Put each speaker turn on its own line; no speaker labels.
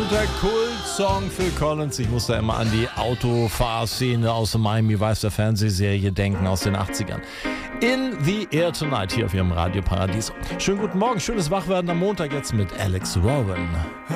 absoluter Kultsong für Collins. Ich muss da immer an die Autofahrszene aus Miami Vice, der Fernsehserie, denken aus den 80ern. In the Air Tonight hier auf Ihrem Radio Paradies. Schönen guten Morgen, schönes Wachwerden am Montag jetzt mit Alex Warren.